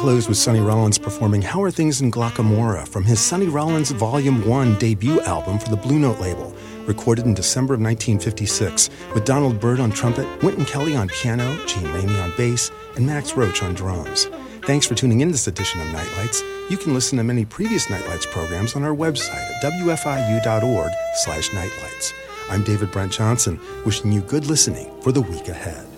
close with Sonny Rollins performing How Are Things in Glockamora from his Sonny Rollins Volume 1 debut album for the Blue Note label, recorded in December of 1956, with Donald Byrd on trumpet, Wynton Kelly on piano, Gene Ramey on bass, and Max Roach on drums. Thanks for tuning in this edition of Nightlights. You can listen to many previous Nightlights programs on our website at wfiu.org/nightlights. I'm David Brent Johnson, wishing you good listening for the week ahead.